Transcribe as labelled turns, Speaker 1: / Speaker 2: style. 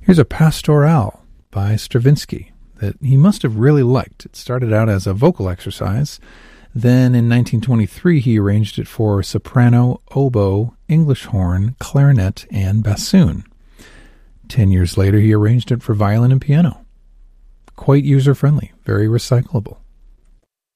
Speaker 1: Here's a Pastoral by Stravinsky that he must have really liked. It started out as a vocal exercise. Then in 1923, he arranged it for soprano, oboe, English horn, clarinet, and bassoon. 10 years later, he arranged it for violin and piano. Quite user-friendly, very recyclable.